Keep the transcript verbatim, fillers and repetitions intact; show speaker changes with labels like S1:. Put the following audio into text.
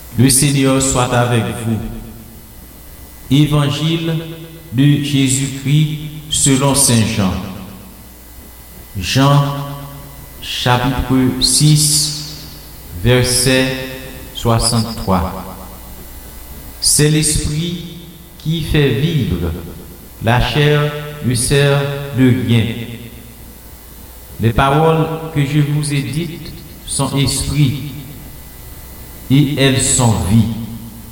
S1: Le Seigneur soit avec vous. Évangile de Jésus-Christ selon Saint Jean. Jean, chapitre six, verset soixante-trois. C'est l'Esprit qui fait vivre, la chair ne sert de rien. Les paroles que je vous ai dites sont esprit et elles sont vie.